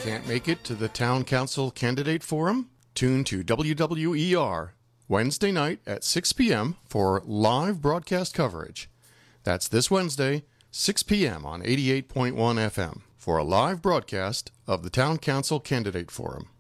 Can't make it to the Town Council Candidate Forum? Tune to WWER Wednesday night at 6 p.m. for live broadcast coverage. That's this Wednesday, 6 p.m. on 88.1 FM for a live broadcast of the Town Council Candidate Forum.